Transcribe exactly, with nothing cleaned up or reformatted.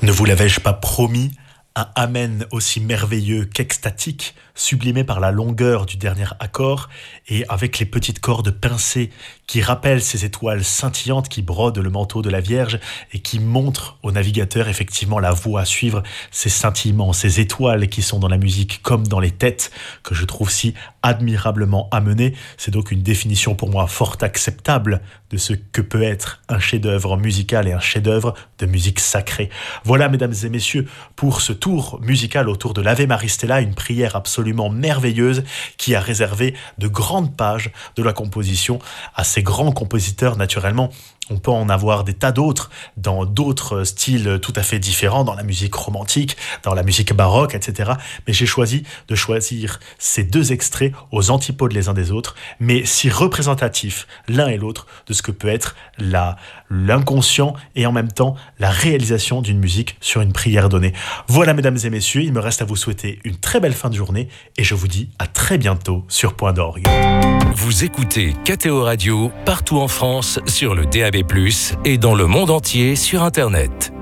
Ne vous l'avais-je pas promis ? Un amen aussi merveilleux qu'extatique, sublimé par la longueur du dernier accord et avec les petites cordes pincées qui rappellent ces étoiles scintillantes qui brodent le manteau de la Vierge et qui montrent au navigateur effectivement la voie à suivre, ces scintillements, ces étoiles qui sont dans la musique comme dans les têtes, que je trouve si admirablement amenées. C'est donc une définition pour moi fort acceptable de ce que peut être un chef-d'œuvre musical et un chef-d'œuvre de musique sacrée. Voilà, mesdames et messieurs, pour ce tour musical autour de l'Ave Maristella, une prière absolument merveilleuse qui a réservé de grandes pages de la composition à ces grands compositeurs. Naturellement, on peut en avoir des tas d'autres dans d'autres styles tout à fait différents, dans la musique romantique, dans la musique baroque, et cetera. Mais j'ai choisi de choisir ces deux extraits aux antipodes les uns des autres, mais si représentatifs l'un et l'autre de ce que peut être la, l'inconscient et en même temps la réalisation d'une musique sur une prière donnée. Voilà, mesdames et messieurs, il me reste à vous souhaiter une très belle fin de journée et je vous dis à très bientôt sur Point d'Orgue. Vous écoutez K T O Radio partout en France sur le D A B plus, et dans le monde entier sur Internet.